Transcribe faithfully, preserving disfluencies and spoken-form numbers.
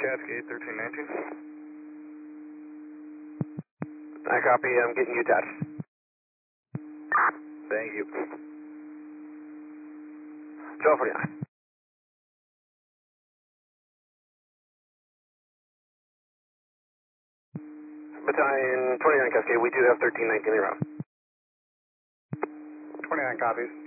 Cascade, thirteen nineteen. I copy, I'm getting you attached. Thank you. twelve forty-nine. Battalion twenty-nine Cascade, we do have thirteen nineteen around. twenty-nine copies.